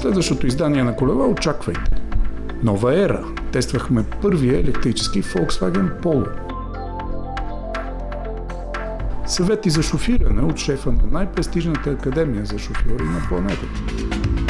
Следващото издание на колела очаквайте. Нова ера. Тествахме първия електрически Volkswagen Polo. Съвети за шофиране от шефа на най-престижната академия за шофьори на планетата.